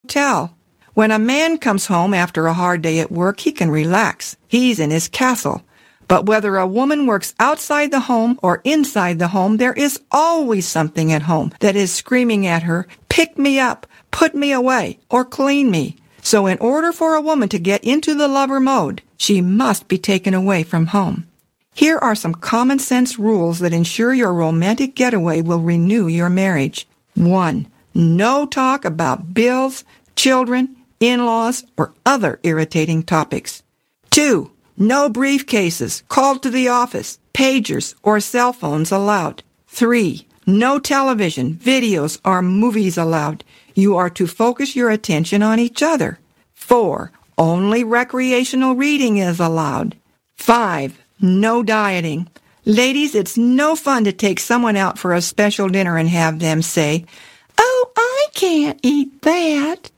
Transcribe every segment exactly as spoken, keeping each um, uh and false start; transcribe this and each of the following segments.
hotel. When a man comes home after a hard day at work, he can relax. He's in his castle. But whether a woman works outside the home or inside the home, there is always something at home that is screaming at her, pick me up, put me away, or clean me. So in order for a woman to get into the lover mode, she must be taken away from home. Here are some common sense rules that ensure your romantic getaway will renew your marriage. One, no talk about bills, children, in-laws, or other irritating topics. Two, no briefcases, call to the office, pagers, or cell phones allowed. Three, no television, videos, or movies allowed. You are to focus your attention on each other. Four, only recreational reading is allowed. Five, no dieting. Ladies, it's no fun to take someone out for a special dinner and have them say, "Oh, I can't eat that."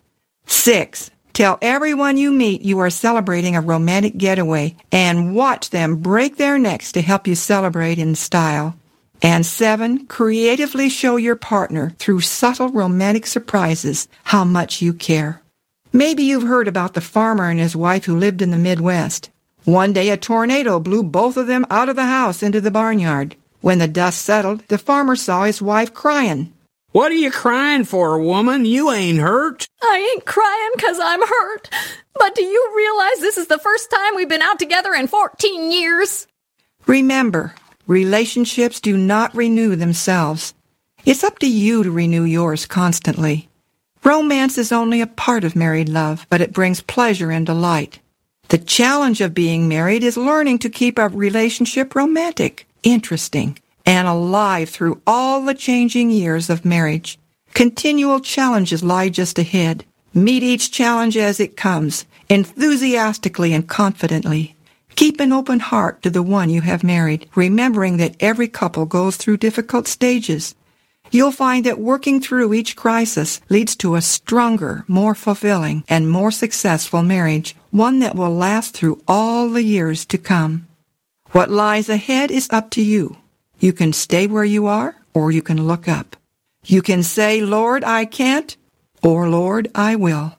Six, tell everyone you meet you are celebrating a romantic getaway and watch them break their necks to help you celebrate in style. And seven, creatively show your partner through subtle romantic surprises how much you care. Maybe you've heard about the farmer and his wife who lived in the Midwest. One day a tornado blew both of them out of the house into the barnyard. When the dust settled, the farmer saw his wife crying. "What are you crying for, woman? You ain't hurt." "I ain't crying 'cause I'm hurt. But do you realize this is the first time we've been out together in fourteen years? Remember, relationships do not renew themselves. It's up to you to renew yours constantly. Romance is only a part of married love, but it brings pleasure and delight. The challenge of being married is learning to keep a relationship romantic, interesting, and alive through all the changing years of marriage. Continual challenges lie just ahead. Meet each challenge as it comes, enthusiastically and confidently. Keep an open heart to the one you have married, remembering that every couple goes through difficult stages. You'll find that working through each crisis leads to a stronger, more fulfilling, and more successful marriage, one that will last through all the years to come. What lies ahead is up to you. You can stay where you are, or you can look up. You can say, "Lord, I can't," or "Lord, I will."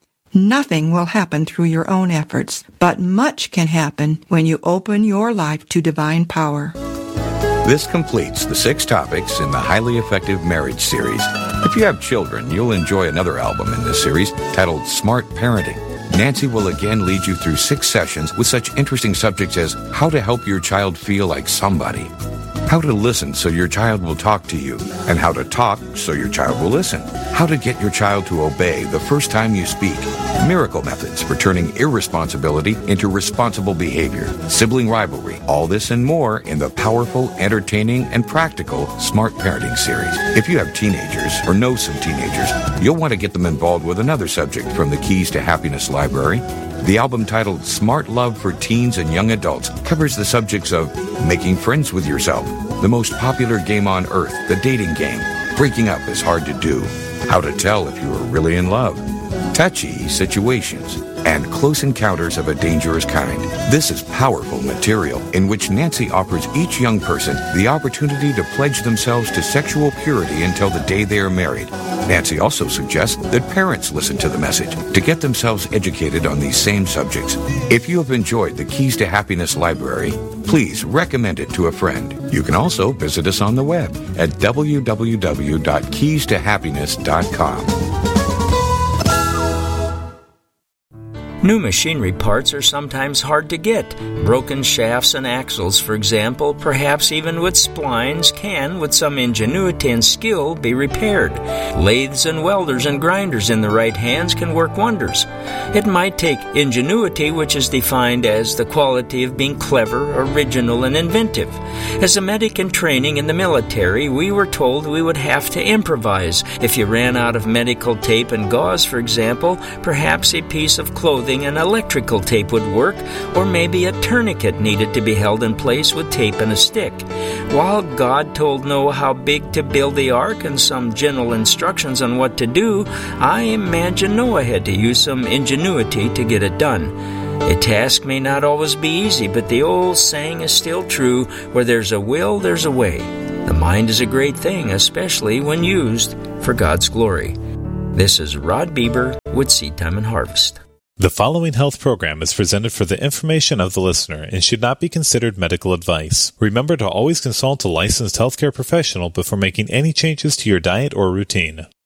Nothing will happen through your own efforts, but much can happen when you open your life to divine power. This completes the six topics in the Highly Effective Marriage series. If you have children, you'll enjoy another album in this series titled Smart Parenting. Nancy will again lead you through six sessions with such interesting subjects as how to help your child feel like somebody, how to listen so your child will talk to you, and how to talk so your child will listen, how to get your child to obey the first time you speak, miracle methods for turning irresponsibility into responsible behavior, sibling rivalry, all this and more in the powerful, entertaining, and practical Smart Parenting series. If you have teenagers or know some teenagers, you'll want to get them involved with another subject from the Keys to Happiness library. The album titled Smart Love for Teens and Young Adults covers the subjects of making friends with yourself, the most popular game on earth, the dating game, breaking up is hard to do, how to tell if you are really in love, touchy situations, and close encounters of a dangerous kind. This is powerful material in which Nancy offers each young person the opportunity to pledge themselves to sexual purity until the day they are married. Nancy also suggests that parents listen to the message to get themselves educated on these same subjects. If you have enjoyed the Keys to Happiness library, please recommend it to a friend. You can also visit us on the web at w w w dot keys to happiness dot com. New machinery parts are sometimes hard to get. Broken shafts and axles, for example, perhaps even with splines, can, with some ingenuity and skill, be repaired. Lathes and welders and grinders in the right hands can work wonders. It might take ingenuity, which is defined as the quality of being clever, original, and inventive. As a medic in training in the military, we were told we would have to improvise. If you ran out of medical tape and gauze, for example, perhaps a piece of clothing and electrical tape would work, or maybe a tourniquet needed to be held in place with tape and a stick. While God told Noah how big to build the ark and some general instructions on what to do, I imagine Noah had to use some ingenuity to get it done. A task may not always be easy, but the old saying is still true, where there's a will, there's a way. The mind is a great thing, especially when used for God's glory. This is Rod Bieber with Seed Time and Harvest. The following health program is presented for the information of the listener and should not be considered medical advice. Remember to always consult a licensed healthcare professional before making any changes to your diet or routine.